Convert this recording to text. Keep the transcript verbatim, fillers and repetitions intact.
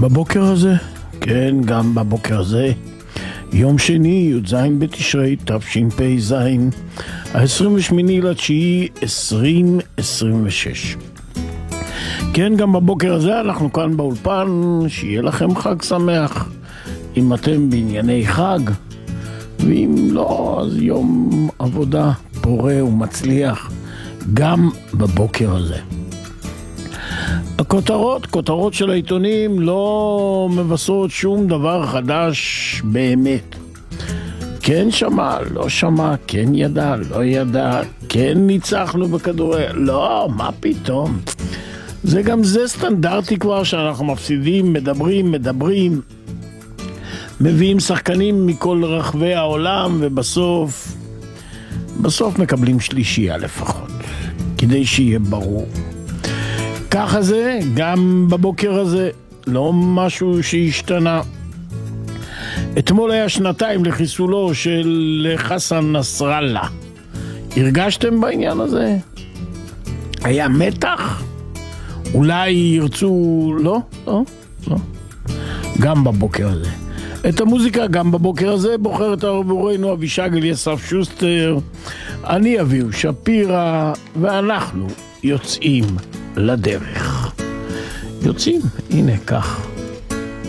בבוקר הזה, כן, גם בבוקר הזה, יום שני, י"ז בתשרי, תשפ"ז, ה-עשרים ושמיני לתשיעי עשרים עשרים ושש. כן, גם בבוקר הזה אנחנו כאן באולפן, שיהיה לכם חג שמח, אם אתם בענייני חג, ואם לא, אז יום עבודה פורה ומצליח, גם בבוקר הזה. הכותרות, כותרות של העיתונים לא מבשרות שום דבר חדש באמת. כן שמע, לא שמע, כן ידע, לא ידע, כן ניצחנו בכדורגל, לא, מה פתאום. זה גם זה סטנדרטי כבר שאנחנו מפסידים, מדברים, מדברים, מביאים שחקנים מכל רחבי העולם ובסוף, בסוף מקבלים שלישייה לפחות, כדי שיהיה ברור. ככה זה, גם בבוקר הזה, לא משהו שהשתנה. אתמול היה שנתיים לחיסולו של חסן נסראללה. הרגשתם בעניין הזה? היה מתח? אולי ירצו... לא? לא? לא. גם בבוקר הזה. את המוזיקה גם בבוקר הזה בוחרת עבורנו אבישג אליסף שוסטר, אני אביהו שפירא, ואנחנו יוצאים לדרך. יוצאים, הנה כך.